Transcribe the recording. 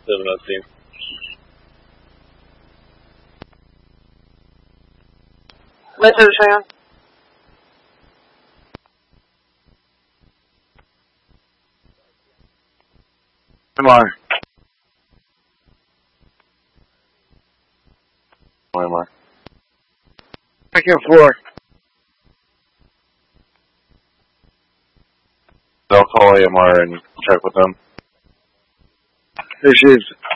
7 Message Sam. MR. MR. Second floor. They'll call AMR and check with them. There she is.